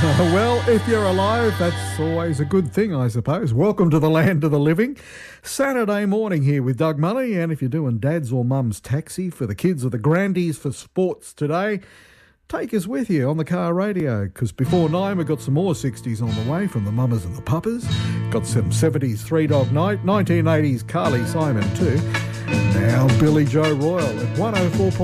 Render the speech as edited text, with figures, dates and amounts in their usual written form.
Well, if you're alive, that's always a good thing, I suppose. Welcome to the land of the living. Saturday morning here with Doug Mully, and if you're doing dad's or mum's taxi for the kids or the grandies for sports today, take us with you on the car radio, because before 9 we've got some more 60s on the way from the Mamas and the Papas. Got some 70s Three Dog Night, 1980s Carly Simon too. Now Billy Joe Royal at 104.